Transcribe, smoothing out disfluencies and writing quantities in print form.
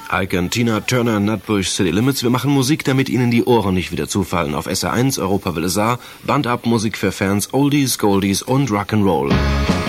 Ike und Tina Turner, Nutbush, City Limits. Wir machen Musik, damit Ihnen die Ohren nicht wieder zufallen. Auf SR1, Europa Welle Saar, Band ab Musik für Fans, Oldies, Goldies und Rock'n'Roll.